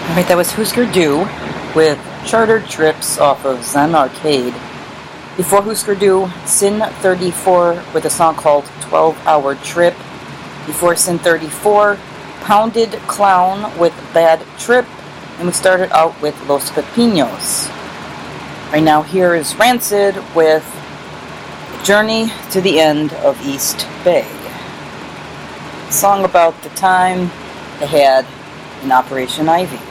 Alright, that was Husker Du with Chartered Trips off of Zen Arcade. Before Husker Du, Sin 34 with a song called 12-Hour Trip. Before Sin 34, Pounded Clown with Bad Trip. And we started out with Los Pepinos. Right now here is Rancid with Journey to the End of East Bay. A song about the time they had in Operation Ivy.